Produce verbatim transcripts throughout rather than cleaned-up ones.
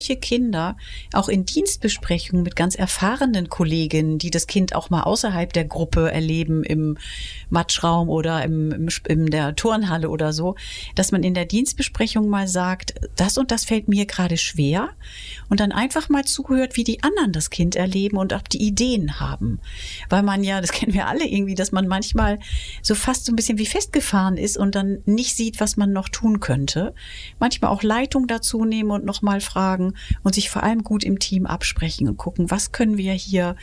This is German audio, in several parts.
Kinder auch in Dienstbesprechungen mit ganz erfahrenen Kolleginnen, die das Kind auch mal außerhalb der Gruppe erleben, im Matschraum oder im, im, in der Turnhalle oder so, dass man in der Dienstbesprechung mal sagt, das und das fällt mir gerade schwer und dann einfach mal zuhört, wie die anderen das Kind erleben und auch die Ideen haben. Weil man ja, das kennen wir alle irgendwie, dass man manchmal so fast so ein bisschen wie festgefahren ist und dann nicht sieht, was man noch tun könnte. Manchmal auch Leitung dazu nehmen und nochmal fragen, und sich vor allem gut im Team absprechen und gucken, was können wir hier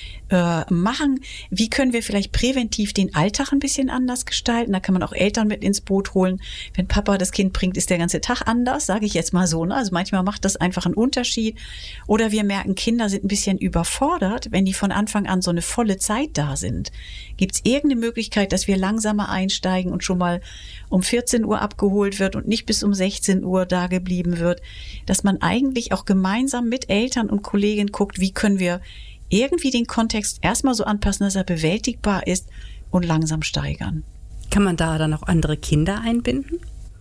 äh, machen, wie können wir vielleicht präventiv den Alltag ein bisschen anders gestalten. Da kann man auch Eltern mit ins Boot holen. Wenn Papa das Kind bringt, ist der ganze Tag anders, sage ich jetzt mal so. Ne? Also manchmal macht das einfach einen Unterschied. Oder wir merken, Kinder sind ein bisschen überfordert, wenn die von Anfang an so eine volle Zeit da sind. Gibt es irgendeine Möglichkeit, dass wir langsamer einsteigen und schon mal um vierzehn Uhr abgeholt wird und nicht bis um sechzehn Uhr da geblieben wird, dass man eigentlich auch gemeinsam mit Eltern und Kollegen guckt, wie können wir irgendwie den Kontext erstmal so anpassen, dass er bewältigbar ist und langsam steigern. Kann man da dann auch andere Kinder einbinden?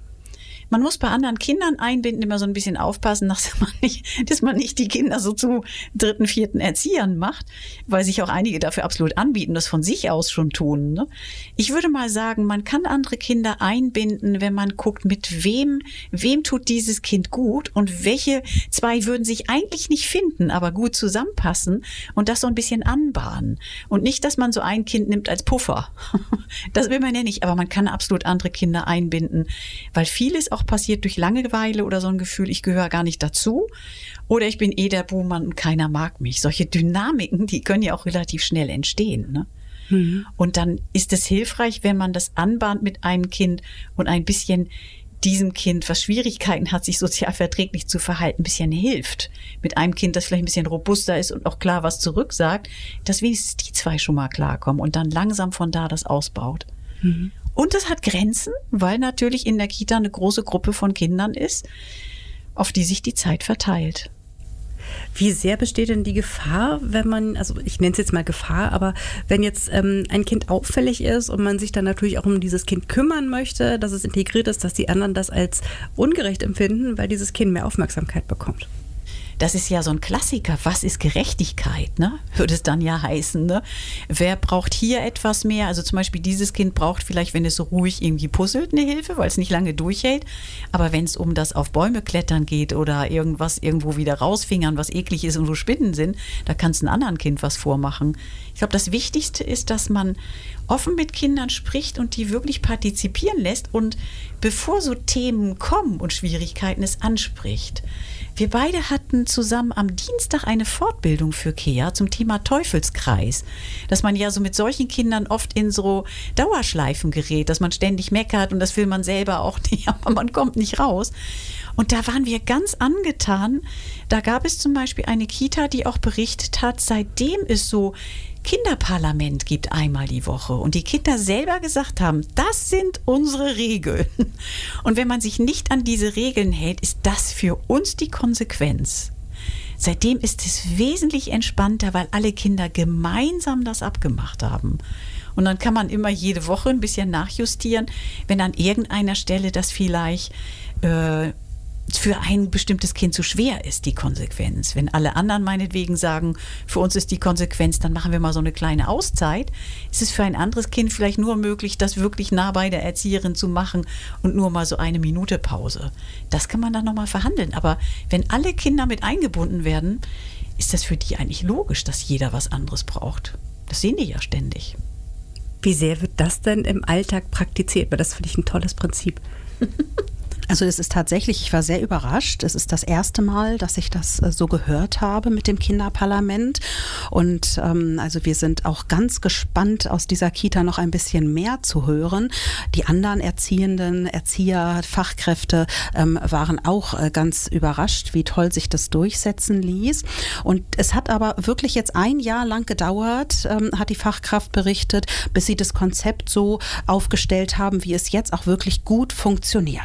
Man muss bei anderen Kindern einbinden, immer so ein bisschen aufpassen, dass man nicht, dass man nicht die Kinder so zu dritten, vierten Erziehern macht, weil sich auch einige dafür absolut anbieten, das von sich aus schon tun. Ne? Ich würde mal sagen, man kann andere Kinder einbinden, wenn man guckt, mit wem, wem tut dieses Kind gut und welche zwei würden sich eigentlich nicht finden, aber gut zusammenpassen und das so ein bisschen anbahnen. Und nicht, dass man so ein Kind nimmt als Puffer. Das will man ja nicht, aber man kann absolut andere Kinder einbinden, weil vieles auch passiert durch Langeweile oder so ein Gefühl, ich gehöre gar nicht dazu oder ich bin eh der Buhmann und keiner mag mich. Solche Dynamiken, die können ja auch relativ schnell entstehen. Ne? Mhm. Und dann ist es hilfreich, wenn man das anbahnt mit einem Kind und ein bisschen diesem Kind, was Schwierigkeiten hat, sich sozial verträglich zu verhalten, ein bisschen hilft. Mit einem Kind, das vielleicht ein bisschen robuster ist und auch klar was zurücksagt, dass wenigstens die zwei schon mal klarkommen und dann langsam von da das ausbaut. Mhm. Und das hat Grenzen, weil natürlich in der Kita eine große Gruppe von Kindern ist, auf die sich die Zeit verteilt. Wie sehr besteht denn die Gefahr, wenn man, also ich nenne es jetzt mal Gefahr, aber wenn jetzt ähm, ein Kind auffällig ist und man sich dann natürlich auch um dieses Kind kümmern möchte, dass es integriert ist, dass die anderen das als ungerecht empfinden, weil dieses Kind mehr Aufmerksamkeit bekommt? Das ist ja so ein Klassiker. Was ist Gerechtigkeit, ne? Würde es dann ja heißen, ne? Wer braucht hier etwas mehr? Also zum Beispiel dieses Kind braucht vielleicht, wenn es so ruhig irgendwie puzzelt, eine Hilfe, weil es nicht lange durchhält. Aber wenn es um das auf Bäume klettern geht oder irgendwas irgendwo wieder rausfingern, was eklig ist und wo Spinnen sind, da kann es einem anderen Kind was vormachen. Ich glaube, das Wichtigste ist, dass man offen mit Kindern spricht und die wirklich partizipieren lässt und bevor so Themen kommen und Schwierigkeiten es anspricht. Wir beide hatten zusammen am Dienstag eine Fortbildung für Kea zum Thema Teufelskreis, dass man ja so mit solchen Kindern oft in so Dauerschleifen gerät, dass man ständig meckert und das will man selber auch nicht, aber man kommt nicht raus. Und da waren wir ganz angetan. Da gab es zum Beispiel eine Kita, die auch berichtet hat, seitdem es so Kinderparlament gibt einmal die Woche und die Kinder selber gesagt haben, das sind unsere Regeln. Und wenn man sich nicht an diese Regeln hält, ist das für uns die Konsequenz. Seitdem ist es wesentlich entspannter, weil alle Kinder gemeinsam das abgemacht haben. Und dann kann man immer jede Woche ein bisschen nachjustieren, wenn an irgendeiner Stelle das vielleicht äh, für ein bestimmtes Kind zu schwer ist, die Konsequenz. Wenn alle anderen meinetwegen sagen, für uns ist die Konsequenz, dann machen wir mal so eine kleine Auszeit, ist es für ein anderes Kind vielleicht nur möglich, das wirklich nah bei der Erzieherin zu machen und nur mal so eine Minute Pause. Das kann man dann nochmal verhandeln. Aber wenn alle Kinder mit eingebunden werden, ist das für die eigentlich logisch, dass jeder was anderes braucht. Das sehen die ja ständig. Wie sehr wird das denn im Alltag praktiziert? Weil das finde ich ein tolles Prinzip. Also es ist tatsächlich, ich war sehr überrascht. Es ist das erste Mal, dass ich das äh, so gehört habe mit dem Kinderparlament. Und ähm, also wir sind auch ganz gespannt, aus dieser Kita noch ein bisschen mehr zu hören. Die anderen Erziehenden, Erzieher, Fachkräfte ähm, waren auch äh, ganz überrascht, wie toll sich das durchsetzen ließ. Und es hat aber wirklich jetzt ein Jahr lang gedauert, ähm, hat die Fachkraft berichtet, bis sie das Konzept so aufgestellt haben, wie es jetzt auch wirklich gut funktioniert. So.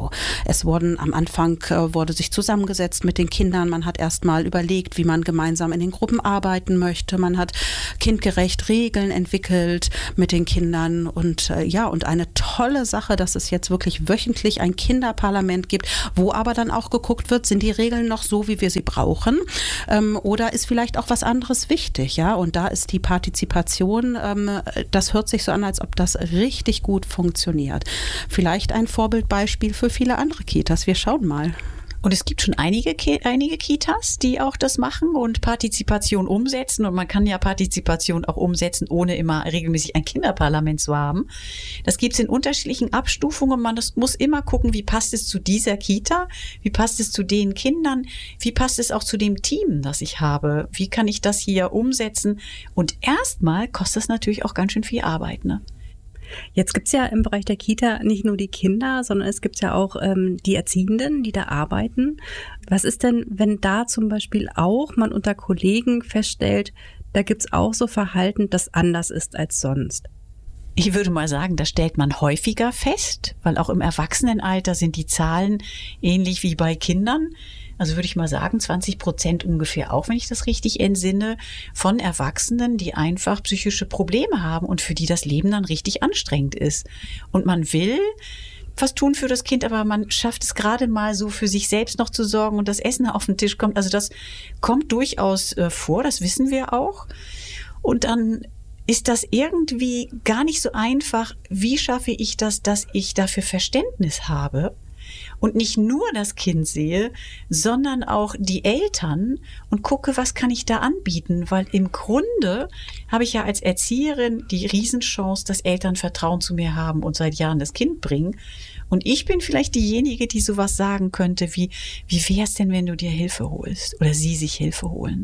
Genau. Es wurden am Anfang äh, wurde sich zusammengesetzt mit den Kindern. Man hat erst mal überlegt, wie man gemeinsam in den Gruppen arbeiten möchte. Man hat kindgerecht Regeln entwickelt mit den Kindern und äh, ja, und eine tolle Sache, dass es jetzt wirklich wöchentlich ein Kinderparlament gibt, wo aber dann auch geguckt wird, sind die Regeln noch so, wie wir sie brauchen, ähm, oder ist vielleicht auch was anderes wichtig, ja? Und da ist die Partizipation, ähm, das hört sich so an, als ob das richtig gut funktioniert. Vielleicht ein Vorbildbeispiel für viele andere Kitas. Wir schauen mal. Und es gibt schon einige, einige Kitas, die auch das machen und Partizipation umsetzen. Und man kann ja Partizipation auch umsetzen, ohne immer regelmäßig ein Kinderparlament zu haben. Das gibt es in unterschiedlichen Abstufungen. Man das muss immer gucken, wie passt es zu dieser Kita, wie passt es zu den Kindern, wie passt es auch zu dem Team, das ich habe. Wie kann ich das hier umsetzen? Und erstmal kostet das natürlich auch ganz schön viel Arbeit, ne? Jetzt gibt's ja im Bereich der Kita nicht nur die Kinder, sondern es gibt ja auch ähm, die Erziehenden, die da arbeiten. Was ist denn, wenn da zum Beispiel auch man unter Kollegen feststellt, da gibt's auch so Verhalten, das anders ist als sonst? Ich würde mal sagen, das stellt man häufiger fest, weil auch im Erwachsenenalter sind die Zahlen ähnlich wie bei Kindern. Also würde ich mal sagen, zwanzig Prozent ungefähr auch, wenn ich das richtig entsinne, von Erwachsenen, die einfach psychische Probleme haben und für die das Leben dann richtig anstrengend ist. Und man will was tun für das Kind, aber man schafft es gerade mal so für sich selbst noch zu sorgen und das Essen auf den Tisch kommt. Also das kommt durchaus äh, vor, das wissen wir auch. Und dann ist das irgendwie gar nicht so einfach. Wie schaffe ich das, dass ich dafür Verständnis habe? Und nicht nur das Kind sehe, sondern auch die Eltern und gucke, was kann ich da anbieten? Weil im Grunde habe ich ja als Erzieherin die Riesenchance, dass Eltern Vertrauen zu mir haben und seit Jahren das Kind bringen. Und ich bin vielleicht diejenige, die sowas sagen könnte wie, wie wäre es denn, wenn du dir Hilfe holst oder sie sich Hilfe holen?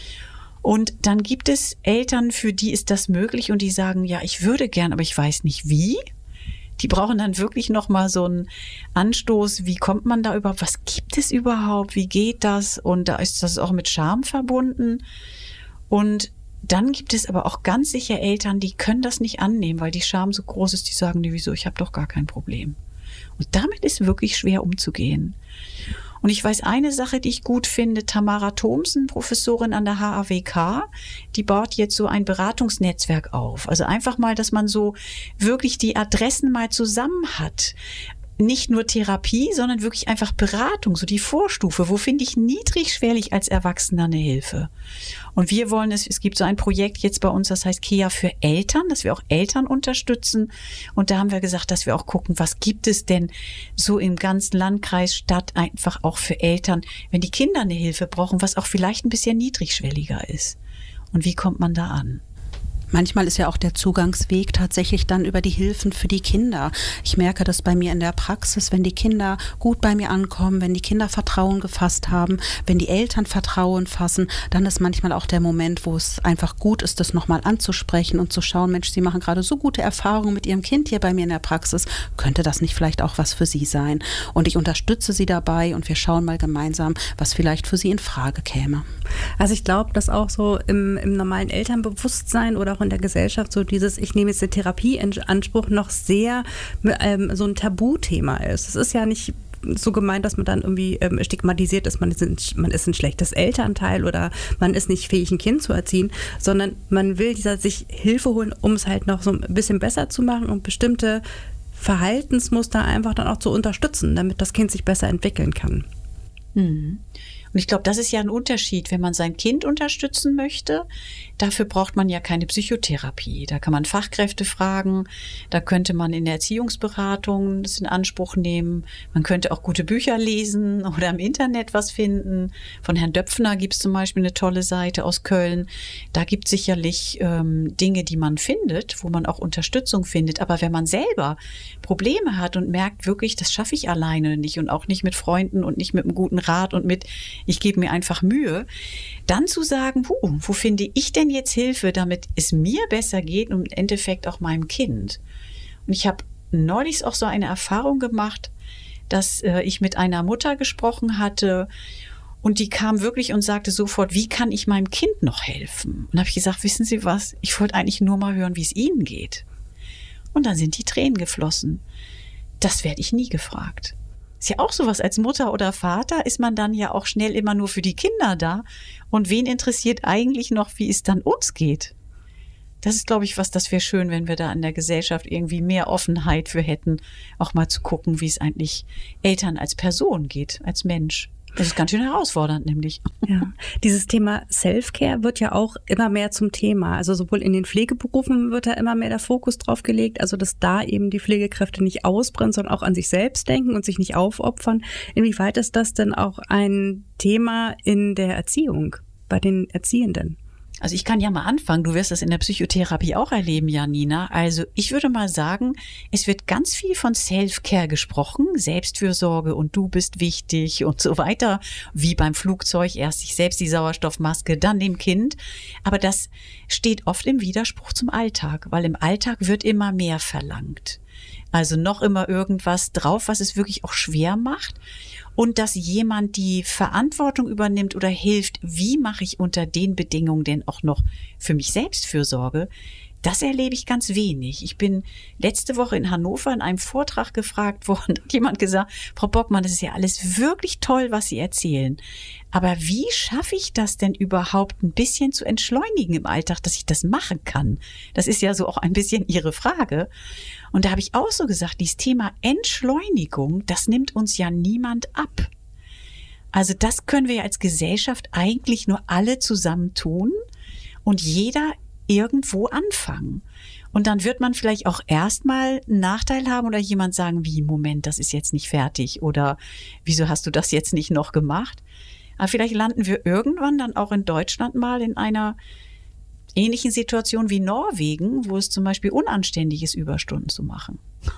Und dann gibt es Eltern, für die ist das möglich und die sagen, ja, ich würde gern, aber ich weiß nicht wie. Die brauchen dann wirklich nochmal so einen Anstoß. Wie kommt man da überhaupt? Was gibt es überhaupt? Wie geht das? Und da ist das auch mit Scham verbunden. Und dann gibt es aber auch ganz sicher Eltern, die können das nicht annehmen, weil die Scham so groß ist. Die sagen, nee, wieso? Ich habe doch gar kein Problem. Und damit ist wirklich schwer umzugehen. Und ich weiß eine Sache, die ich gut finde, Tamara Thomsen, Professorin an der H A W K, die baut jetzt so ein Beratungsnetzwerk auf. Also einfach mal, dass man so wirklich die Adressen mal zusammen hat. Nicht nur Therapie, sondern wirklich einfach Beratung, so die Vorstufe. Wo finde ich niedrigschwellig als Erwachsener eine Hilfe? Und wir wollen es, es gibt so ein Projekt jetzt bei uns, das heißt K E A für Eltern, dass wir auch Eltern unterstützen. Und da haben wir gesagt, dass wir auch gucken, was gibt es denn so im ganzen Landkreis, Stadt einfach auch für Eltern, wenn die Kinder eine Hilfe brauchen, was auch vielleicht ein bisschen niedrigschwelliger ist. Und wie kommt man da an? Manchmal ist ja auch der Zugangsweg tatsächlich dann über die Hilfen für die Kinder. Ich merke das bei mir in der Praxis, wenn die Kinder gut bei mir ankommen, wenn die Kinder Vertrauen gefasst haben, wenn die Eltern Vertrauen fassen, dann ist manchmal auch der Moment, wo es einfach gut ist, das nochmal anzusprechen und zu schauen, Mensch, Sie machen gerade so gute Erfahrungen mit Ihrem Kind hier bei mir in der Praxis, könnte das nicht vielleicht auch was für Sie sein? Und ich unterstütze Sie dabei und wir schauen mal gemeinsam, was vielleicht für Sie in Frage käme. Also ich glaube, dass auch so im, im normalen Elternbewusstsein oder auch in der Gesellschaft so dieses, ich nehme jetzt eine Therapie in Anspruch, noch sehr ähm, so ein Tabuthema ist. Es ist ja nicht so gemeint, dass man dann irgendwie ähm, stigmatisiert ist, man ist, ein, man ist ein schlechtes Elternteil oder man ist nicht fähig, ein Kind zu erziehen, sondern man will dieser sich Hilfe holen, um es halt noch so ein bisschen besser zu machen und bestimmte Verhaltensmuster einfach dann auch zu unterstützen, damit das Kind sich besser entwickeln kann. Mhm. Und ich glaube, das ist ja ein Unterschied, wenn man sein Kind unterstützen möchte. Dafür braucht man ja keine Psychotherapie. Da kann man Fachkräfte fragen, da könnte man in der Erziehungsberatung das in Anspruch nehmen. Man könnte auch gute Bücher lesen oder im Internet was finden. Von Herrn Döpfner gibt es zum Beispiel eine tolle Seite aus Köln. Da gibt es sicherlich ähm, Dinge, die man findet, wo man auch Unterstützung findet. Aber wenn man selber Probleme hat und merkt wirklich, das schaffe ich alleine nicht und auch nicht mit Freunden und nicht mit einem guten Rat und mit ich gebe mir einfach Mühe, dann zu sagen, puh, wo finde ich denn jetzt Hilfe, damit es mir besser geht und im Endeffekt auch meinem Kind. Und ich habe neulich auch so eine Erfahrung gemacht, dass äh, ich mit einer Mutter gesprochen hatte und die kam wirklich und sagte sofort, wie kann ich meinem Kind noch helfen? Und habe ich gesagt, wissen Sie was, ich wollte eigentlich nur mal hören, wie es Ihnen geht. Und dann sind die Tränen geflossen. Das werde ich nie gefragt. Ist ja auch sowas, als Mutter oder Vater ist man dann ja auch schnell immer nur für die Kinder da. Und wen interessiert eigentlich noch, wie es dann uns geht? Das ist, glaube ich, was, das wäre schön, wenn wir da in der Gesellschaft irgendwie mehr Offenheit für hätten, auch mal zu gucken, wie es eigentlich Eltern als Person geht, als Mensch. Das ist ganz schön herausfordernd, nämlich. Ja, dieses Thema Self-Care wird ja auch immer mehr zum Thema. Also sowohl in den Pflegeberufen wird da immer mehr der Fokus drauf gelegt, also dass da eben die Pflegekräfte nicht ausbrennen, sondern auch an sich selbst denken und sich nicht aufopfern. Inwieweit ist das denn auch ein Thema in der Erziehung, bei den Erziehenden? Also ich kann ja mal anfangen, du wirst das in der Psychotherapie auch erleben, Janina. Also ich würde mal sagen, es wird ganz viel von Self-Care gesprochen, Selbstfürsorge und du bist wichtig und so weiter, wie beim Flugzeug, erst sich selbst die Sauerstoffmaske, dann dem Kind. Aber das steht oft im Widerspruch zum Alltag, weil im Alltag wird immer mehr verlangt. Also noch immer irgendwas drauf, was es wirklich auch schwer macht. Und dass jemand die Verantwortung übernimmt oder hilft, wie mache ich unter den Bedingungen denn auch noch für mich Selbstfürsorge, das erlebe ich ganz wenig. Ich bin letzte Woche in Hannover in einem Vortrag gefragt worden, hat jemand gesagt, Frau Bockmann, das ist ja alles wirklich toll, was Sie erzählen. Aber wie schaffe ich das denn überhaupt ein bisschen zu entschleunigen im Alltag, dass ich das machen kann? Das ist ja so auch ein bisschen Ihre Frage. Und da habe ich auch so gesagt, dieses Thema Entschleunigung, das nimmt uns ja niemand ab. Also das können wir ja als Gesellschaft eigentlich nur alle zusammen tun und jeder irgendwo anfangen. Und dann wird man vielleicht auch erstmal einen Nachteil haben oder jemand sagen, wie, Moment, das ist jetzt nicht fertig oder wieso hast du das jetzt nicht noch gemacht? Aber vielleicht landen wir irgendwann dann auch in Deutschland mal in einer ähnlichen Situation wie Norwegen, wo es zum Beispiel unanständig ist, Überstunden zu machen.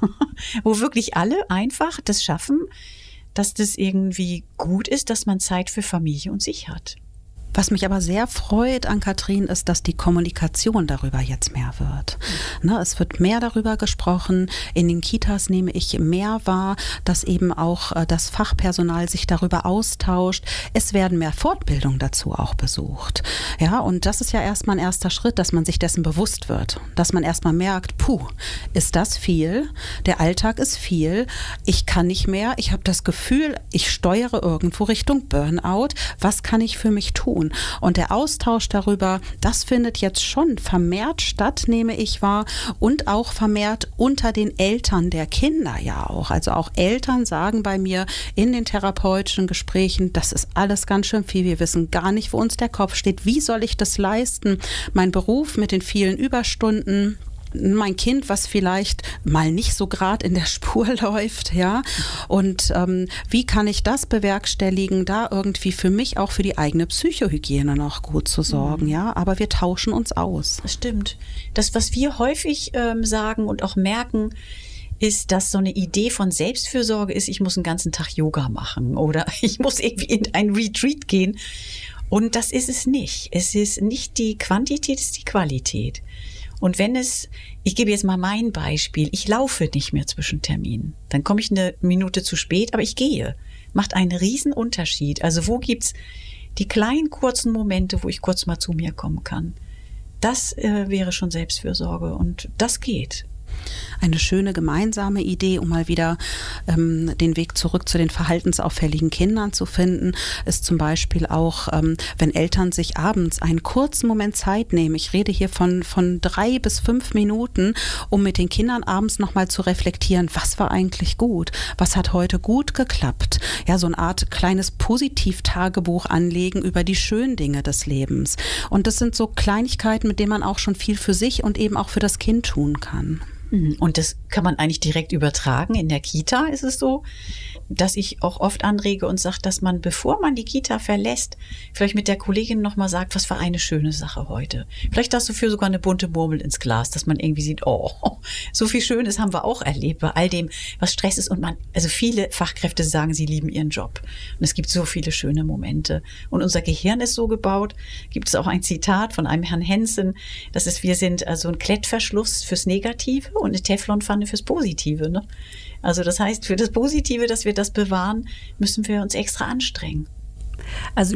Wo wirklich alle einfach das schaffen, dass das irgendwie gut ist, dass man Zeit für Familie und sich hat. Was mich aber sehr freut an Katrin ist, dass die Kommunikation darüber jetzt mehr wird. Ne, es wird mehr darüber gesprochen. In den Kitas nehme ich mehr wahr, dass eben auch äh, das Fachpersonal sich darüber austauscht. Es werden mehr Fortbildungen dazu auch besucht. Ja, und das ist ja erstmal ein erster Schritt, dass man sich dessen bewusst wird. Dass man erstmal merkt, puh, ist das viel? Der Alltag ist viel. Ich kann nicht mehr. Ich habe das Gefühl, ich steuere irgendwo Richtung Burnout. Was kann ich für mich tun? Und der Austausch darüber, das findet jetzt schon vermehrt statt, nehme ich wahr, und auch vermehrt unter den Eltern der Kinder ja auch. Also auch Eltern sagen bei mir in den therapeutischen Gesprächen, das ist alles ganz schön viel, wir wissen gar nicht, wo uns der Kopf steht. Wie soll ich das leisten? Mein Beruf mit den vielen Überstunden, mein Kind, was vielleicht mal nicht so gerade in der Spur läuft, ja, und ähm, wie kann ich das bewerkstelligen, da irgendwie für mich auch für die eigene Psychohygiene noch gut zu sorgen, mhm. ja, aber wir tauschen uns aus. Das stimmt. Das, was wir häufig ähm, sagen und auch merken, ist, dass so eine Idee von Selbstfürsorge ist, ich muss einen ganzen Tag Yoga machen oder ich muss irgendwie in ein Retreat gehen, und das ist es nicht. Es ist nicht die Quantität, es ist die Qualität. Und wenn es, ich gebe jetzt mal mein Beispiel, ich laufe nicht mehr zwischen Terminen, dann komme ich eine Minute zu spät, aber ich gehe. Macht einen riesen Unterschied. Also wo gibt's die kleinen kurzen Momente, wo ich kurz mal zu mir kommen kann? Das äh, wäre schon Selbstfürsorge und das geht. Eine schöne gemeinsame Idee, um mal wieder ähm, den Weg zurück zu den verhaltensauffälligen Kindern zu finden, ist zum Beispiel auch, ähm, wenn Eltern sich abends einen kurzen Moment Zeit nehmen. Ich rede hier von, von drei bis fünf Minuten, um mit den Kindern abends nochmal zu reflektieren, was war eigentlich gut, was hat heute gut geklappt. Ja, so eine Art kleines Positiv-Tagebuch anlegen über die schönen Dinge des Lebens. Und das sind so Kleinigkeiten, mit denen man auch schon viel für sich und eben auch für das Kind tun kann. Und das kann man eigentlich direkt übertragen. In der Kita ist es so, dass ich auch oft anrege und sage, dass man, bevor man die Kita verlässt, vielleicht mit der Kollegin nochmal sagt, was war eine schöne Sache heute. Vielleicht hast du für sogar eine bunte Murmel ins Glas, dass man irgendwie sieht, oh, so viel Schönes haben wir auch erlebt bei all dem, was Stress ist. Und man, also viele Fachkräfte sagen, sie lieben ihren Job. Und es gibt so viele schöne Momente. Und unser Gehirn ist so gebaut, gibt es auch ein Zitat von einem Herrn Hensen, das ist, wir sind also ein Klettverschluss fürs Negative und eine Teflonpfanne fürs Positive, ne? Also das heißt, für das Positive, dass wir das bewahren, müssen wir uns extra anstrengen. Also über die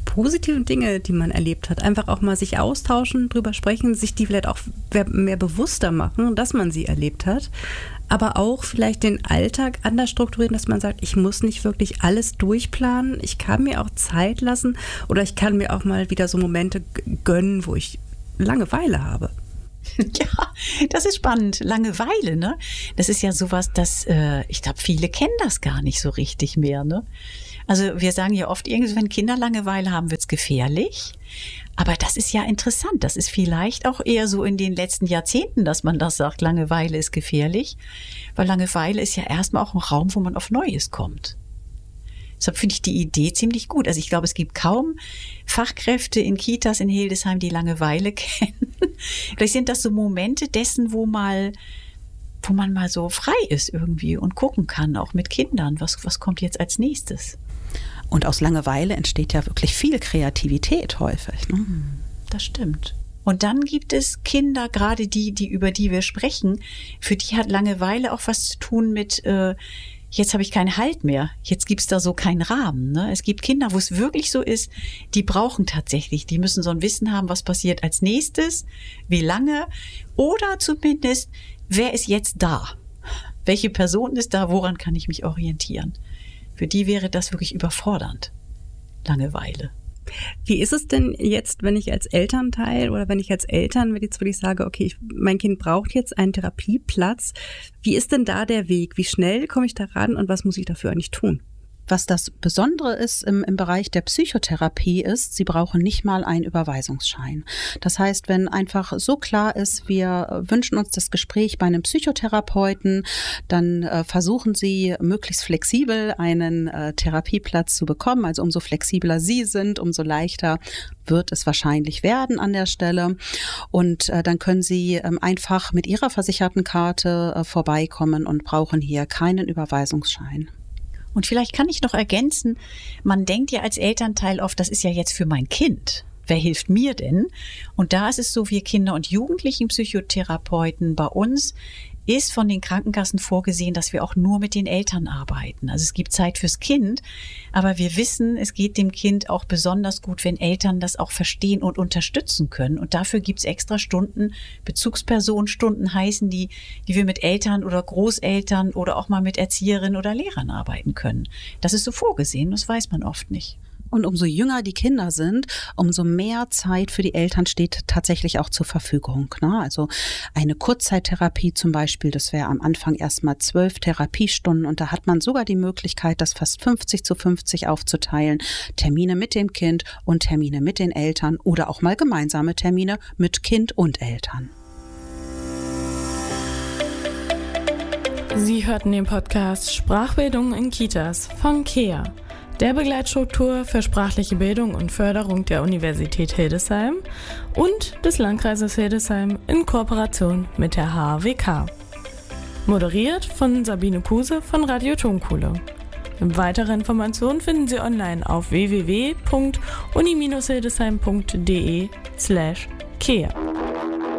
positiven Dinge, die man erlebt hat, einfach auch mal sich austauschen, drüber sprechen, sich die vielleicht auch mehr bewusster machen, dass man sie erlebt hat, aber auch vielleicht den Alltag anders strukturieren, dass man sagt, ich muss nicht wirklich alles durchplanen, ich kann mir auch Zeit lassen oder ich kann mir auch mal wieder so Momente gönnen, wo ich Langeweile habe. Ja, das ist spannend. Langeweile, ne? Das ist ja sowas, das, äh, ich glaube, viele kennen das gar nicht so richtig mehr, ne? Also wir sagen ja oft, irgendwie, wenn Kinder Langeweile haben, wird's gefährlich. Aber das ist ja interessant. Das ist vielleicht auch eher so in den letzten Jahrzehnten, dass man das sagt, Langeweile ist gefährlich. Weil Langeweile ist ja erstmal auch ein Raum, wo man auf Neues kommt. Deshalb finde ich die Idee ziemlich gut. Also ich glaube, es gibt kaum Fachkräfte in Kitas in Hildesheim, die Langeweile kennen. Vielleicht sind das so Momente dessen, wo mal, wo man mal so frei ist irgendwie und gucken kann, auch mit Kindern. Was, was kommt jetzt als nächstes? Und aus Langeweile entsteht ja wirklich viel Kreativität häufig. Ne? Das stimmt. Und dann gibt es Kinder, gerade die, die über die wir sprechen, für die hat Langeweile auch was zu tun mit äh, jetzt habe ich keinen Halt mehr, jetzt gibt's da so keinen Rahmen. Ne? Es gibt Kinder, wo es wirklich so ist, die brauchen tatsächlich, die müssen so ein Wissen haben, was passiert als nächstes, wie lange oder zumindest, wer ist jetzt da? Welche Person ist da, woran kann ich mich orientieren? Für die wäre das wirklich überfordernd, Langeweile. Wie ist es denn jetzt, wenn ich als Elternteil oder wenn ich als Eltern, wenn jetzt wirklich sage, okay, ich, mein Kind braucht jetzt einen Therapieplatz, wie ist denn da der Weg? Wie schnell komme ich da ran und was muss ich dafür eigentlich tun? Was das Besondere ist im, im Bereich der Psychotherapie ist, Sie brauchen nicht mal einen Überweisungsschein. Das heißt, wenn einfach so klar ist, wir wünschen uns das Gespräch bei einem Psychotherapeuten, dann äh, versuchen Sie möglichst flexibel einen äh, Therapieplatz zu bekommen. Also umso flexibler Sie sind, umso leichter wird es wahrscheinlich werden an der Stelle. Und äh, dann können Sie ähm, einfach mit Ihrer versicherten Karte äh, vorbeikommen und brauchen hier keinen Überweisungsschein. Und vielleicht kann ich noch ergänzen, man denkt ja als Elternteil oft, das ist ja jetzt für mein Kind. Wer hilft mir denn? Und da ist es so, wir Kinder- und Jugendlichenpsychotherapeuten bei uns ist von den Krankenkassen vorgesehen, dass wir auch nur mit den Eltern arbeiten. Also es gibt Zeit fürs Kind, aber wir wissen, es geht dem Kind auch besonders gut, wenn Eltern das auch verstehen und unterstützen können. Und dafür gibt es extra Stunden, Bezugspersonenstunden heißen die, die wir mit Eltern oder Großeltern oder auch mal mit Erzieherinnen oder Lehrern arbeiten können. Das ist so vorgesehen, das weiß man oft nicht. Und umso jünger die Kinder sind, umso mehr Zeit für die Eltern steht tatsächlich auch zur Verfügung. Also eine Kurzzeittherapie zum Beispiel, das wäre am Anfang erstmal zwölf Therapiestunden und da hat man sogar die Möglichkeit, das fast fünfzig zu fünfzig aufzuteilen. Termine mit dem Kind und Termine mit den Eltern oder auch mal gemeinsame Termine mit Kind und Eltern. Sie hörten den Podcast Sprachbildung in Kitas von K E A, der Begleitstruktur für sprachliche Bildung und Förderung der Universität Hildesheim und des Landkreises Hildesheim in Kooperation mit der H W K. Moderiert von Sabine Puse von Radio Tonkuhle. Weitere Informationen finden Sie online auf w w w punkt uni Bindestrich hildesheim punkt d e slash K E A.